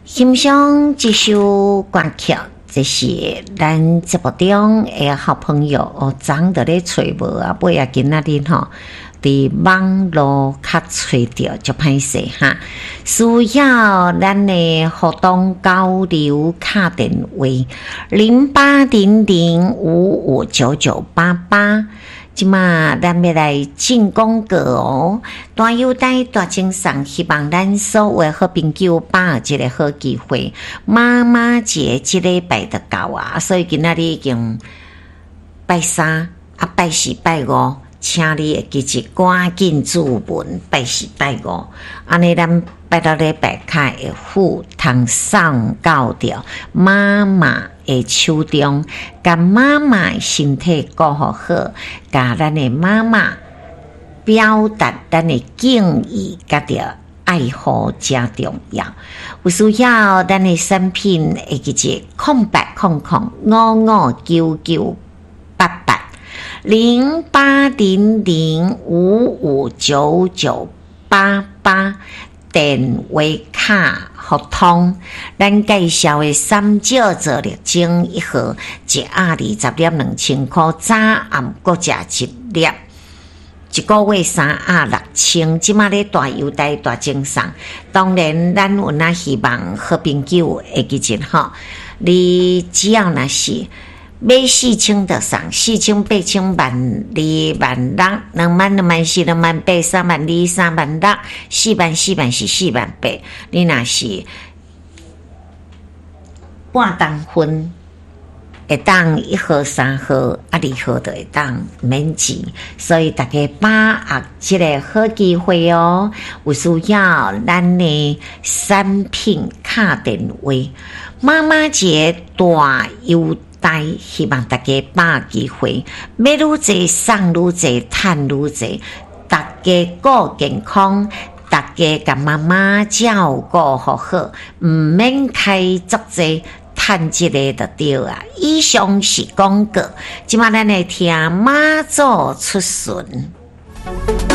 欣赏这首歌曲，这是咱节目中的好朋友昨在咧找无啊，尾啊今仔日吼，伫网络较找着就歹势哈。需要咱的互动交流卡电话0800559988。即马咱要来进广告哦，大优待大精送，希望咱所有的好朋友把握这个好机会。妈妈节这礼拜就到啊，所以今仔日已经拜三啊，拜四拜五，请你会记住赶紧注文拜四拜五，安尼咱拜到礼拜开会互通送到着妈妈的手中，甲妈妈的身体顾好好，甲咱的妈妈表达咱的敬意，甲着爱护真重要。有需要咱的产品会记住0800559988电话卡互通，咱介绍的三椒做力精一盒，一盒20粒2000块，早暗各食一粒，一个月3盒6000，即马咧大优待大精送。当然，咱有那希望好朋友会记住吼，你只要那是买4000就送4000、8000、12000、16000、20000、24000、28000、32000、36000、40000是48000。你若是半当分，会当1号、3号、2号就会当免钱，所以大家把握这个好机会哦。有需要咱的产品卡电话，妈妈节大优待，希望大家把握机会，买愈侪送愈侪，赚愈侪，大家顾健康，大家甲妈妈照顾好好，唔免开足侪。趁这个就对啊！以上是广告，即马咱来听妈祖出巡。